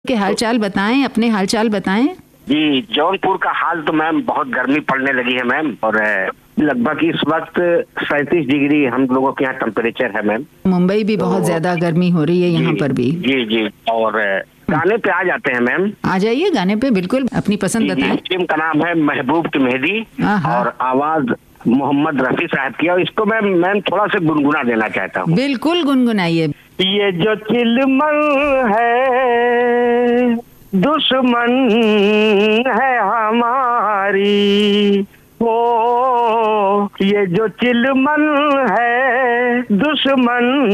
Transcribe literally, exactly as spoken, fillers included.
के हालचाल बताएं, अपने हालचाल बताएं। जी, जौनपुर का हाल तो मैम बहुत गर्मी पड़ने लगी है मैम, और लगभग इस वक्त सैंतीस डिग्री हम लोगों के यहाँ टेम्परेचर है मैम। मुंबई भी तो बहुत ज्यादा गर्मी हो रही है यहाँ पर भी। जी जी, और गाने पे आ जाते हैं मैम। आ जाइए गाने पे, बिल्कुल अपनी पसंद बताएं। फिल्म का नाम है महबूब की मेहदी और आवाज मोहम्मद रफी साहब की, और इसको मैं मैम थोड़ा सा गुनगुना देना चाहता हूँ। बिल्कुल गुनगुनाइए। ये जो चिलमन है दुश्मन है हमारी, ओ ये जो चिलमन है दुश्मन